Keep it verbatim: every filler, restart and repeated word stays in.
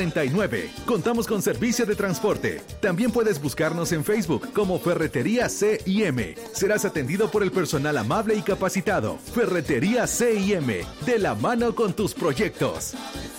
treinta y nueve. Contamos con servicio de transporte. También puedes buscarnos en Facebook como Ferretería C I M. Serás atendido por el personal amable y capacitado. Ferretería C I M, de la mano con tus proyectos.